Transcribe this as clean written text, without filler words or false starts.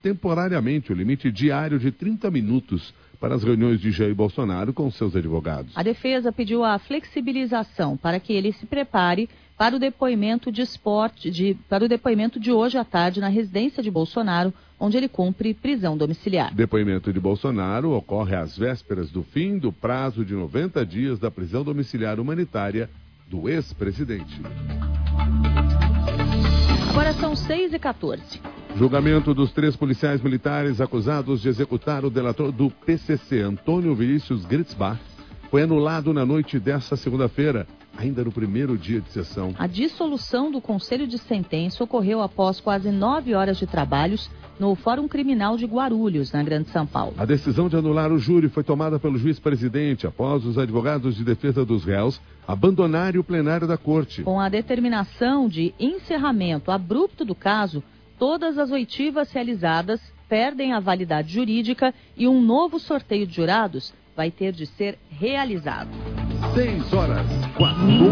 temporariamente o limite diário de 30 minutos para as reuniões de Jair Bolsonaro com seus advogados. A defesa pediu a flexibilização para que ele se prepare para o depoimento de hoje à tarde na residência de Bolsonaro, onde ele cumpre prisão domiciliar. O depoimento de Bolsonaro ocorre às vésperas do fim do prazo de 90 dias da prisão domiciliar humanitária do ex-presidente. Agora são 6h14. Julgamento dos 3 policiais militares acusados de executar o delator do PCC, Antônio Vinícius Gritzbach, foi anulado na noite desta segunda-feira, ainda no primeiro dia de sessão. A dissolução do Conselho de Sentença ocorreu após quase 9 horas de trabalhos no Fórum Criminal de Guarulhos, na Grande São Paulo. A decisão de anular o júri foi tomada pelo juiz-presidente após os advogados de defesa dos réus abandonarem o plenário da corte. Com a determinação de encerramento abrupto do caso, todas as oitivas realizadas perdem a validade jurídica e um novo sorteio de jurados vai ter de ser realizado. 6h04.